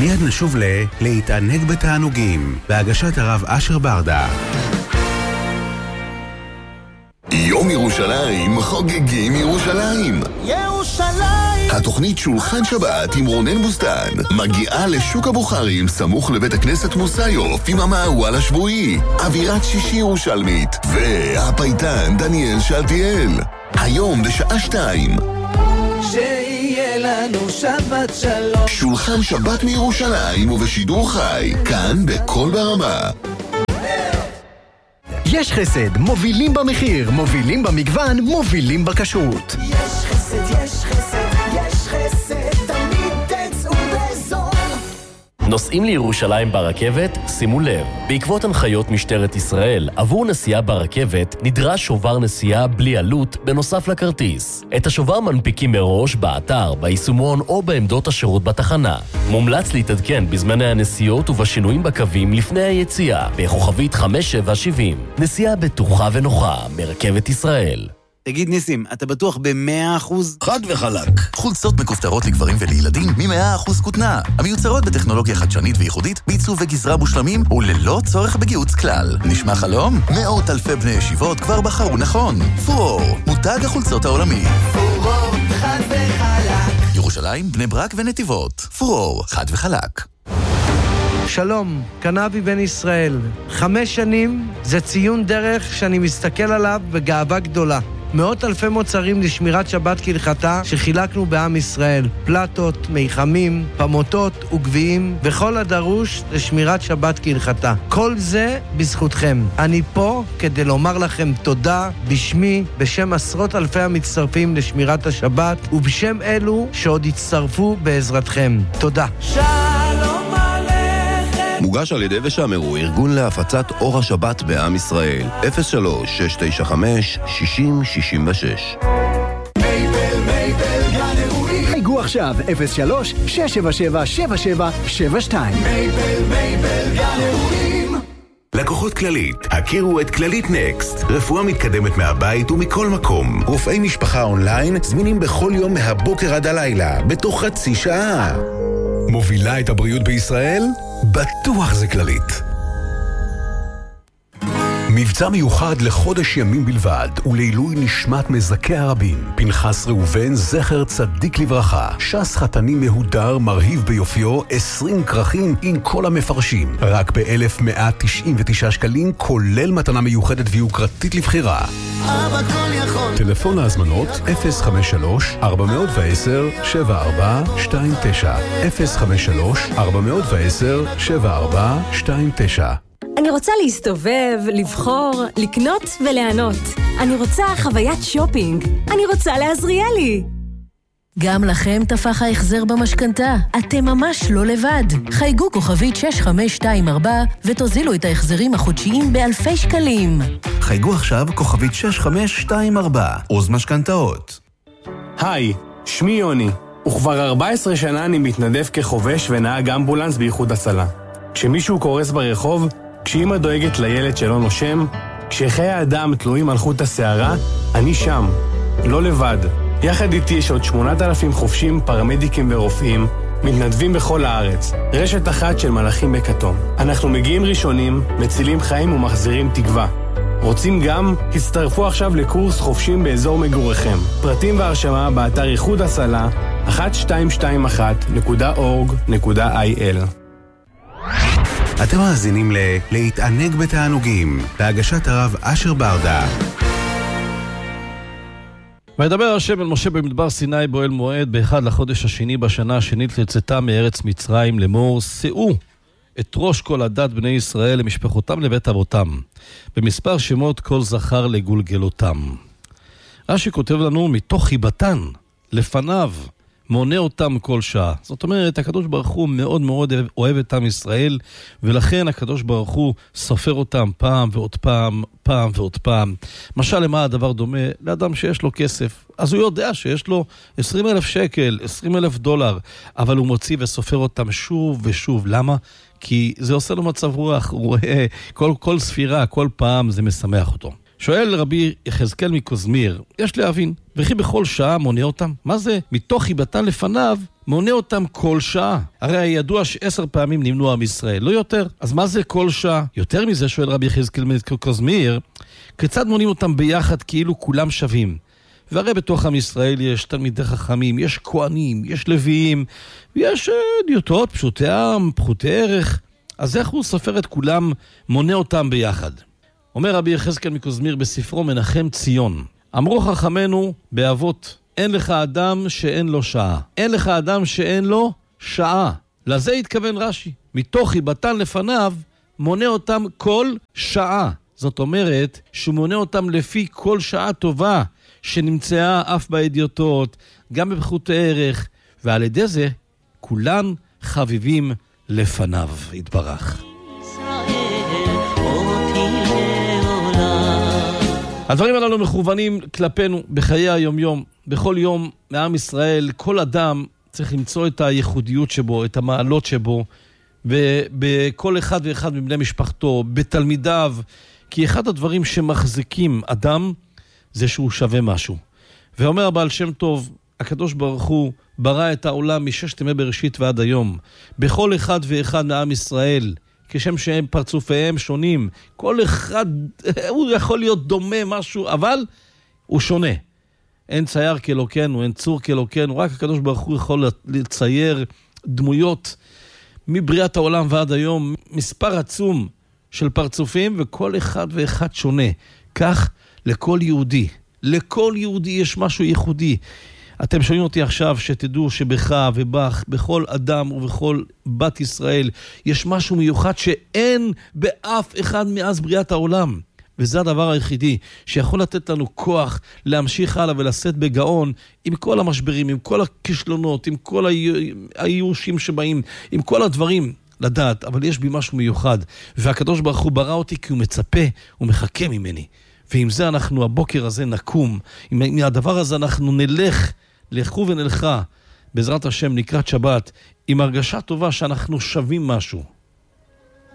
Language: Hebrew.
מיד נשוב להתענג בתענוגים, בהגשת הרב אשר ברדה. יום ירושלים חוגגים ירושלים. ירושלים! התוכנית שולחן שבת עם רונן בוסטן מגיעה לשוק הבוחרים סמוך לבית הכנסת מוסיוף עם המערואל השבועי, אווירת שישי ירושלמית והפייטן דניאל שלטיאל. היום בשעה 2. שיהיה לנו שבת שלום. שולחן שבת מירושלים ובשידור חי, כאן בכל ברמה. יש חסד, מובילים במחיר, מובילים במגוון, מובילים בכשרות. יש חסד, יש חסד, יש חסד, תמיד תצאו בזול. נוסעים לירושלים ברכבת? שימו לב, בעקבות הנחיות משטרת ישראל, עבור נסיעה ברכבת נדרש שובר נסיעה בלי עלות בנוסף לכרטיס. את השובר מנפיקים מראש באתר, ביישומון או בעמדות השירות בתחנה. מומלץ להתעדכן בזמני הנסיעות ובשינויים בקווים לפני היציאה, בכוכבית 5770. נסיעה בטוחה ונוחה מרכבת ישראל. תגיד ניסים, אתה בטוח ב100%? חד וחלק. חולצות מכופתרות לגברים ולילדים מ100% כותנה. המיוצרות בטכנולוגיה חדשנית וייחודית, בעיצוב וגזרה מושלמים וללא צורך בגיוץ כלל. נשמע חלום? מאות אלפי בני ישיבות כבר בחרו נכון. פורור, מותג החולצות העולמי. פורור, חד וחלק. ירושלים, בני ברק ונתיבות. פורור, חד וחלק. שלום, קנאבי בן ישראל. 5 שנים זה ציון דרך שאני מסתכל עליו בגאווה גדולה. מאות אלפי מוצרים לשמירת שבת כהלכתה שחילקנו בעם ישראל. פלטות, מיחמים, פמוטות וגביעים וכל הדרוש לשמירת שבת כהלכתה. כל זה בזכותכם. אני פה כדי לומר לכם תודה בשמי, בשם עשרות אלפי המצטרפים לשמירת השבת ובשם אלו שעוד יצטרפו בעזרתכם. תודה. שלום עליכם. מוגש על ידי ושמרו, ארגון להפצת אור השבת בעם ישראל. 03-695-6066. חייגו עכשיו 03-677-7772. מייבל גן אירועים. לקוחות כללית, הכירו את כללית נקסט. רפואה מתקדמת מהבית ומכל מקום. רופאי משפחה אונליין זמינים בכל יום מהבוקר עד הלילה, בתוך חצי שעה. מובילה את הבריאות בישראל? בטוח זה כללית. מבצע מיוחד לחודש ימים בלבד ולעילוי נשמת מזכי הרבים. פנחס ראובן זכר צדיק לברכה. שס חתני מהודר מרהיב ביופיו 20 כרכים עם כל המפרשים. רק ב-1,199 שקלים כולל מתנה מיוחדת ויוקרתית לבחירה. אבא כל יכול. טלפון להזמנות 053-410-7429 053-410-7429. אני רוצה להסתובב, לבחור, לקנות וליהנות. אני רוצה חוויית שופינג. אני רוצה לעזריאלי. גם לכם תפח ההחזר במשכנתה. אתם ממש לא לבד. חייגו כוכבית 6524 ותוזילו את ההחזרים החודשיים באלפי שקלים. חייגו עכשיו כוכבית 6524 עוז משכנתאות. היי, שמי יוני, וכבר 14 שנה אני מתנדב כחובש ונהג אמבולנס באיחוד הצלה. כשמישהו קורס ברחוב, כשאמא דואגת לילד שלא נושם, כשחיי האדם תלויים על חוט השערה, אני שם, לא לבד. יחד איתי יש עוד 8,000 חובשים, פרמדיקים ורופאים, מתנדבים בכל הארץ. רשת אחת של מלאכים בכתום. אנחנו מגיעים ראשונים, מצילים חיים ומחזירים תקווה. רוצים גם? הצטרפו עכשיו לקורס חובשים באזור מגוריכם. פרטים והרשמה באתר איחוד הצלה 1221.org.il. אתם מאזינים להתענג בתענוגים, בהגשת הרב אשר ברדה. וידבר השם אל משה במדבר סיני באוהל מועד באחד לחודש השני בשנה השנית לצאתם מארץ מצרים לאמור, שאו את ראש כל הדת בני ישראל למשפחותם לבית אבותם, במספר שמות כל זכר לגולגלותם. רש"י כותב לנו מתוך חיבתן לפניו מונה אותם כל שעה. זאת אומרת, הקדוש ברוך הוא מאוד מאוד אוהב את עם ישראל, ולכן הקדוש ברוך הוא סופר אותם פעם ועוד פעם, פעם ועוד פעם. משל למה הדבר דומה? לאדם שיש לו כסף. אז הוא יודע שיש לו 20,000 שקל, 20,000 דולר, אבל הוא מוציא וסופר אותם שוב ושוב. למה? כי זה עושה לו מצב רוח, הוא רואה כל ספירה, כל פעם זה משמח אותו. שואל רבי יחזקאל מקוזמיר, יש להבין, וכי בכל שעה מונה אותם? מה זה? מתוך חיבתן לפניו, מונה אותם כל שעה. הרי ידוע ש10 פעמים נמנו עם ישראל, לא יותר. אז מה זה כל שעה? יותר מזה, שואל רבי יחזקאל מקוזמיר, כיצד מונים אותם ביחד כאילו כולם שווים? והרי בתוך עם ישראל יש תלמידי חכמים, יש כהנים, יש לוויים, ויש דיוטות, פשוטי עם, פחותי ערך. אז איך הוא סופר את כולם, מונה אותם ביחד? אומר רבי יחזקאל מקוזמיר בספרו מנחם ציון, אמרו חכמנו באבות, אין לך אדם שאין לו שעה. אין לך אדם שאין לו שעה. לזה התכוון רש"י. מתוך חיבתן לפניו, מונה אותם כל שעה. זאת אומרת, שהוא מונה אותם לפי כל שעה טובה, שנמצאה אף בידיעותות, גם בפחותי ערך, ועל ידי זה, כולן חביבים לפניו. יתברך. הדברים הללו מכוונים כלפינו בחיי היום-יום. בכל יום מעם ישראל, כל אדם צריך למצוא את הייחודיות שבו, את המעלות שבו, בכל אחד ואחד מבני משפחתו, בתלמידיו, כי אחד הדברים שמחזיקים אדם זה שהוא שווה משהו. ואומר הבעל שם טוב, הקדוש ברוך הוא ברא את העולם מששת ימי בראשית ועד היום. בכל אחד ואחד מעם ישראל, כשם שהם פרצופיהם שונים, כל אחד הוא יכול להיות דומה משהו, אבל הוא שונה. אין צייר כאלוקנו, אין צור כאלוקנו, רק הקדוש ברוך הוא יכול לצייר דמויות מבריאת העולם ועד היום, מספר עצום של פרצופים, וכל אחד ואחד שונה. כך לכל יהודי יש משהו ייחודי. אתם שומעים אותי עכשיו, שתדעו שבך ובך, בכל אדם ובכל בת ישראל, יש משהו מיוחד שאין באף אחד מאז בריאת העולם. וזה הדבר היחידי שיכול לתת לנו כוח להמשיך הלאה ולשאת בגאון עם כל המשברים, עם כל הכישלונות, עם כל הייאושים שבאים, עם כל הדברים. לדעת, אבל יש בי משהו מיוחד, והקדוש ברוך הוא ברא אותי כי הוא מצפה, הוא מחכה ממני. ועם זה אנחנו הבוקר הזה נקום, עם הדבר הזה אנחנו לכו ונלכה, בעזרת השם לקראת שבת, עם הרגשה טובה שאנחנו שווים משהו.